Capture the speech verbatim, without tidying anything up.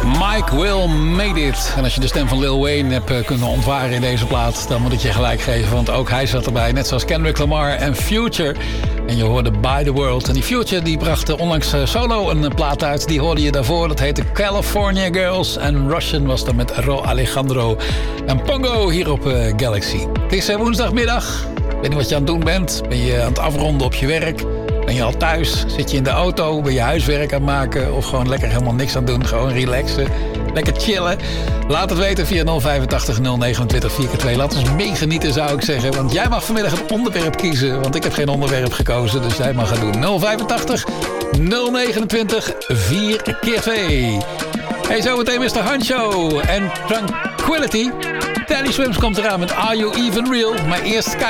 Mike Will Made It. En als je de stem van Lil Wayne hebt kunnen ontwaren in deze plaat, dan moet ik je gelijk geven, want ook hij zat erbij. Net zoals Kendrick Lamar en Future. En je hoorde By The World. En die Future die bracht onlangs solo een plaat uit. Die hoorde je daarvoor. Dat heette California Girls. En Russian was dan met Ro Alejandro en Pongo hier op uh, Galaxy. Het is uh, woensdagmiddag. Ik weet niet wat je aan het doen bent. Ben je aan het afronden op je werk? Ben je al thuis? Zit je in de auto? Ben je huiswerk aan het maken? Of gewoon lekker helemaal niks aan het doen? Gewoon relaxen? Lekker chillen? Laat het weten via nul vijfentachtig nul negenentwintig vier keer twee. Laat ons meegenieten, zou ik zeggen. Want jij mag vanmiddag een onderwerp kiezen. Want ik heb geen onderwerp gekozen. Dus jij mag het doen. nul vijfentachtig nul negenentwintig vier keer twee. Hey, zometeen mister Hancho en Tranquility. Tally Swims komt eraan met Are You Even Real? Maar eerst